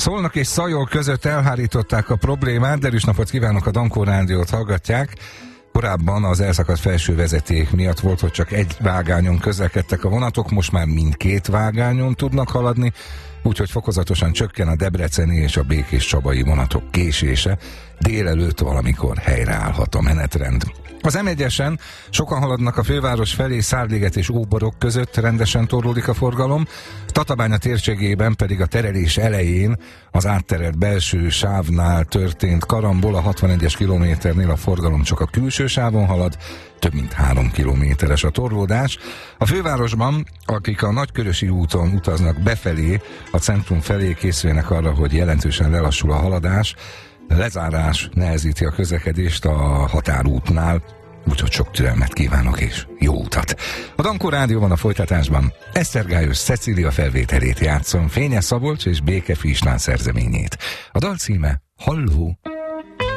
Szolnok és Szajol között elhárították a problémát. Derűs napot kívánok, a Dankó Rádiót hallgatják. Korábban az elszakadt felső vezeték miatt volt, hogy csak egy vágányon közlekedtek a vonatok, most már mindkét vágányon tudnak haladni, úgyhogy fokozatosan csökken a debreceni és a békéscsabai vonatok késése. Délelőtt valamikor helyreállhat a menetrend. Az M1-esen sokan haladnak a főváros felé, Szárliget és Óborok között rendesen torlódik a forgalom, Tatabánya térségében pedig a terelés elején az átterelt belső sávnál történt karambol, a 61-es kilométernél a forgalom csak a külső sávon halad, több mint 3 kilométeres a torlódás. A fővárosban, akik a Nagykörösi úton utaznak befelé, a centrum felé, készüljenek arra, hogy jelentősen lelassul a haladás. Lezárás nehezíti a közlekedést a határútnál, úgyhogy sok türelmet kívánok és jó utat. A Dankó Rádióban a folytatásban Esztergályos Cecília felvételét játszom, Fényes Szabolcs és Békefi István szerzeményét. A dal címe Halló!